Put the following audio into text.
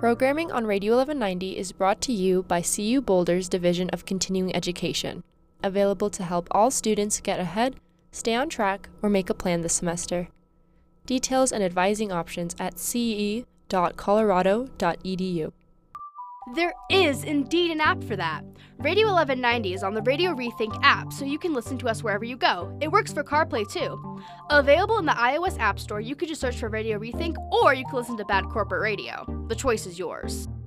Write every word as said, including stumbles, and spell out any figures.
Programming on Radio eleven ninety is brought to you by C U Boulder's Division of Continuing Education, available to help all students get ahead, stay on track, or make a plan this semester. Details and advising options at c e dot colorado dot e d u. There is indeed an app for that. Radio eleven ninety is on the Radio Rethink app, so you can listen to us wherever you go. It works for CarPlay too. Available in the iOS App Store, you could just search for Radio Rethink, or you can listen to Bad Corporate Radio. The choice is yours.